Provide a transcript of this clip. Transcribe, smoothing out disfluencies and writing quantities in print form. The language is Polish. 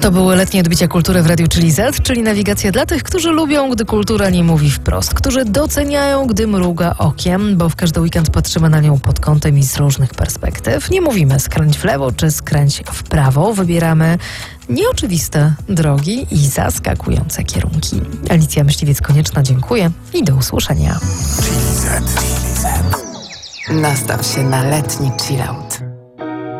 To były letnie odbicia kultury w Radiu Chili Z, czyli nawigacja dla tych, którzy lubią, gdy kultura nie mówi wprost, którzy doceniają, gdy mruga okiem, bo w każdy weekend patrzymy na nią pod kątem i z różnych perspektyw. Nie mówimy skręć w lewo czy skręć w prawo, wybieramy nieoczywiste drogi i zaskakujące kierunki. Alicja Myśliwiec-Konieczna, dziękuję i do usłyszenia. Nastaw się na letni chillout.